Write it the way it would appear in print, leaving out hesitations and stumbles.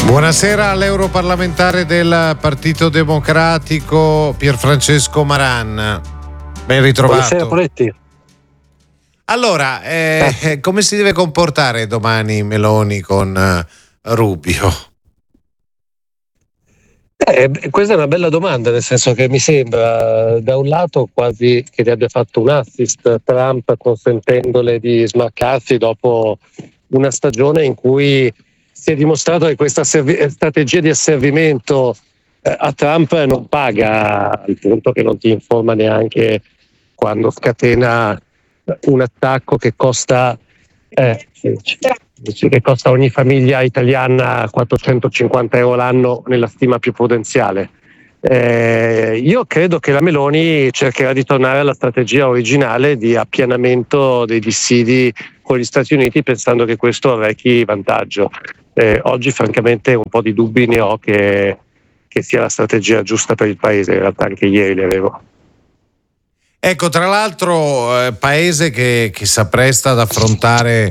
Buonasera all'europarlamentare del Partito Democratico Pierfrancesco Maran. Ben ritrovato. Buonasera Poletti. Allora, come si deve comportare domani Meloni con Rubio? Questa è una bella domanda, nel senso che mi sembra da un lato quasi che gli abbia fatto un assist Trump consentendole di smarcarsi dopo una stagione in cui si è dimostrato che questa strategia di asservimento a Trump non paga, al punto che non ti informa neanche quando scatena un attacco che costa che costa a ogni famiglia italiana 450 euro l'anno nella stima più prudenziale. Io credo che la Meloni cercherà di tornare alla strategia originale di appianamento dei dissidi con gli Stati Uniti, pensando che questo arrechi vantaggio. Oggi francamente un po' di dubbi ne ho che sia la strategia giusta per il paese, in realtà anche ieri le avevo. Ecco, tra l'altro paese che si appresta ad affrontare